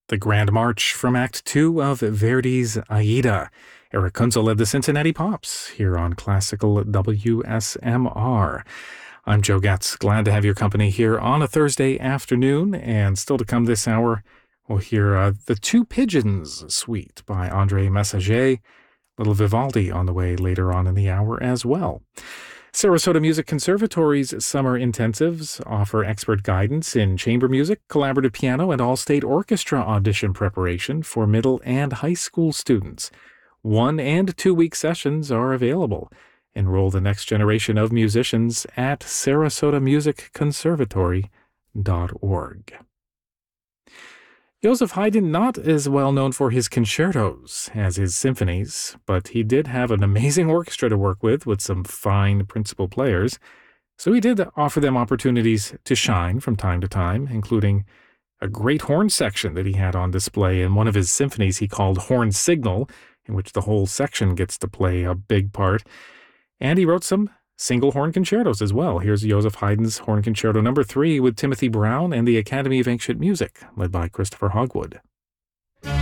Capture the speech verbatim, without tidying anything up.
The Grand March from Act Two of Verdi's Aida. Eric Kunzel led the Cincinnati Pops here on Classical W S M R. I'm Joe Getz. Glad to have your company here on a Thursday afternoon, and still to come this hour, we'll hear uh, the Two Pigeons Suite by Andre Messager. Little Vivaldi on the way later on in the hour as well. Sarasota Music Conservatory's summer intensives offer expert guidance in chamber music, collaborative piano, and all-state orchestra audition preparation for middle and high school students. One- and two-week sessions are available. Enroll the next generation of musicians at sarasota music conservatory dot org. Joseph Haydn, not as well known for his concertos as his symphonies, but he did have an amazing orchestra to work with, with some fine principal players. So he did offer them opportunities to shine from time to time, including a great horn section that he had on display in one of his symphonies he called Horn Signal, in which the whole section gets to play a big part. And he wrote some single horn concertos as well. Here's Joseph Haydn's Horn Concerto Number Three with Timothy Brown and the Academy of Ancient Music, led by Christopher Hogwood.